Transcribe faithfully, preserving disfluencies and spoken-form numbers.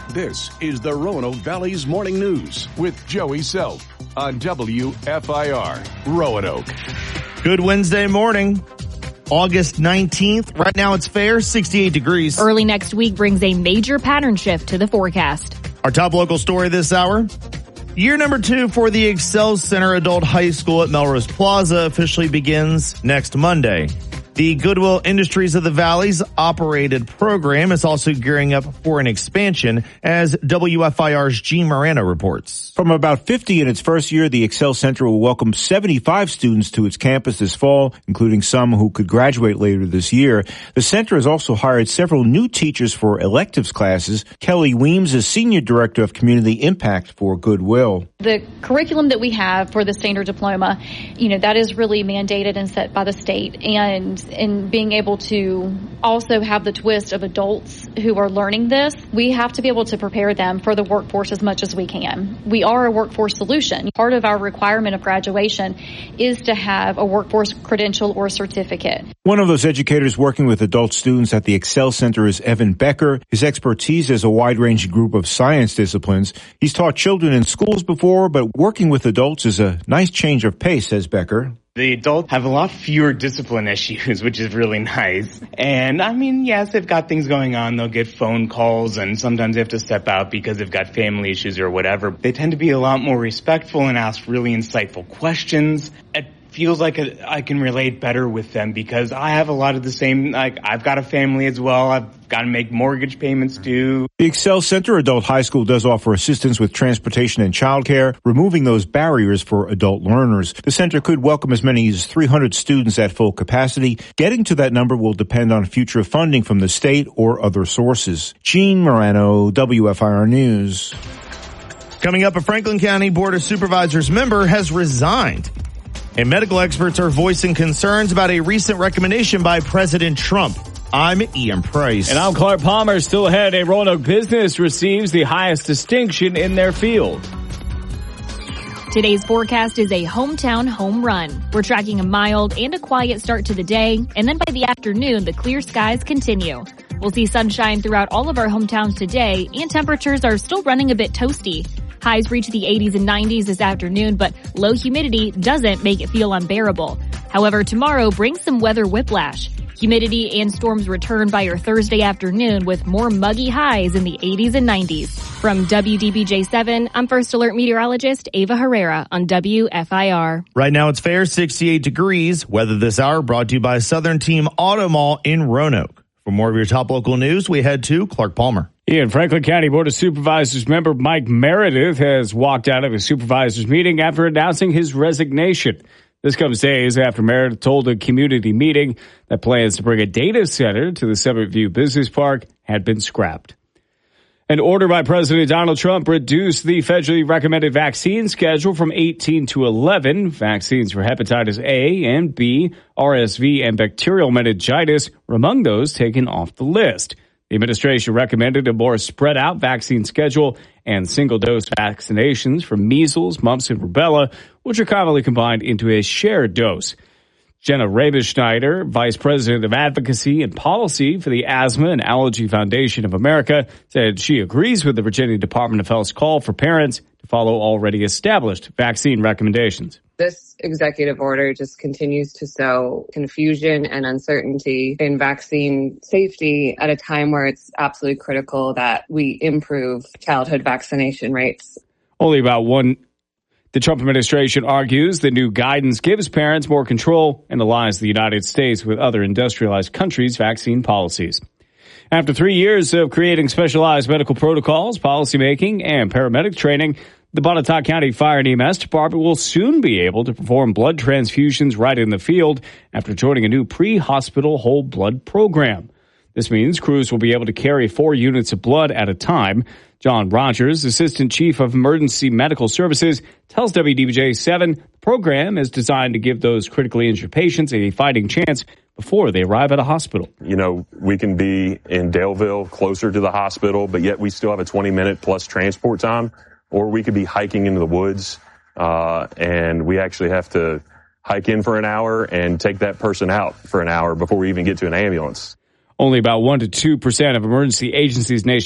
This is the Roanoke Valley's Morning News with Joey Self on W F I R Roanoke. Good Wednesday morning, August nineteenth. Right now it's fair, sixty-eight degrees. Early next week brings a major pattern shift to the forecast. Our top local story this hour. Year number two for the Excel Center Adult High School at Melrose Plaza officially begins next Monday. The Goodwill Industries of the Valley's operated program is also gearing up for an expansion, as W F I R's Gene Morano reports. From about fifty in its first year, the Excel Center will welcome seventy-five students to its campus this fall, including some who could graduate later this year. The center has also hired several new teachers for electives classes. Kelly Weems is Senior Director of Community Impact for Goodwill. The curriculum that we have for the standard diploma, you know, that is really mandated and set by the state. And in being able to also have the twist of adults who are learning this, we have to be able to prepare them for the workforce as much as we can. We are a workforce solution. Part of our requirement of graduation is to have a workforce credential or certificate. One of those educators working with adult students at the Excel Center is Evan Becker. His expertise is a wide-ranging group of science disciplines. He's taught children in schools before, but working with adults is a nice change of pace, says Becker. The adults have a lot fewer discipline issues, which is really nice. And I mean, yes, they've got things going on. They'll get phone calls and sometimes they have to step out because they've got family issues or whatever. They tend to be a lot more respectful and ask really insightful questions. It feels like a, I can relate better with them because I have a lot of the same, like I've got a family as well. I've got to make mortgage payments too. The Excel Center Adult High School does offer assistance with transportation and childcare, removing those barriers for adult learners. The center could welcome as many as three hundred students at full capacity. Getting to that number will depend on future funding from the state or other sources. Gene Morano, W F I R News. Coming up, a Franklin County Board of Supervisors member has resigned. And medical experts are voicing concerns about a recent recommendation by President Trump. I'm Ian Price. And I'm Clark Palmer. Still ahead, a Roanoke business receives the highest distinction in their field. Today's forecast is a hometown home run. We're tracking a mild and a quiet start to the day, and then by the afternoon, the clear skies continue. We'll see sunshine throughout all of our hometowns today, and temperatures are still running a bit toasty. Highs reach the eighties and nineties this afternoon, but low humidity doesn't make it feel unbearable. However, tomorrow brings some weather whiplash. Humidity and storms return by your Thursday afternoon with more muggy highs in the eighties and nineties. From W D B J seven, I'm First Alert Meteorologist Ava Herrera on W F I R. Right now it's fair, sixty-eight degrees. Weather this hour brought to you by Southern Team Auto Mall in Roanoke. For more of your top local news, we head to Clark Palmer. Ian, Franklin County Board of Supervisors member Mike Meredith has walked out of a supervisors meeting after announcing his resignation. This comes days after Meredith told a community meeting that plans to bring a data center to the Summit View Business Park had been scrapped. An order by President Donald Trump reduced the federally recommended vaccine schedule from eighteen to eleven. Vaccines for hepatitis A and B, R S V, and bacterial meningitis were among those taken off the list. The administration recommended a more spread out vaccine schedule and single dose vaccinations for measles, mumps, and rubella, which are commonly combined into a shared dose. Jenna Rabenschneider, Vice President of Advocacy and Policy for the Asthma and Allergy Foundation of America, said she agrees with the Virginia Department of Health's call for parents to follow already established vaccine recommendations. This executive order just continues to sow confusion and uncertainty in vaccine safety at a time where it's absolutely critical that we improve childhood vaccination rates. Only about one. The Trump administration argues the new guidance gives parents more control and aligns the United States with other industrialized countries' vaccine policies. After three years of creating specialized medical protocols, policymaking, and paramedic training, the Botetourt County Fire and E M S Department will soon be able to perform blood transfusions right in the field after joining a new pre-hospital whole blood program. This means crews will be able to carry four units of blood at a time. John Rogers, Assistant Chief of Emergency Medical Services, tells W D B J seven the program is designed to give those critically injured patients a fighting chance before they arrive at a hospital. You know, we can be in Daleville, closer to the hospital, but yet we still have a twenty minute plus transport time, or we could be hiking into the woods, uh, and we actually have to hike in for an hour and take that person out for an hour before we even get to an ambulance. Only about one to two percent of emergency agencies nationwide